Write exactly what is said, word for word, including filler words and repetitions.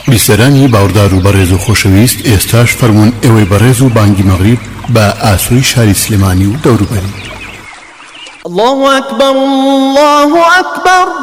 بیسەرانی باوەڕدار و بەڕێز و خۆشەویست، ئێستاش فەرموون ئێوەی بەڕێز و بانگی مەغریب بە ئاسۆی شاری سلێمانی و دەوروبەری. الله أكبر الله أكبر.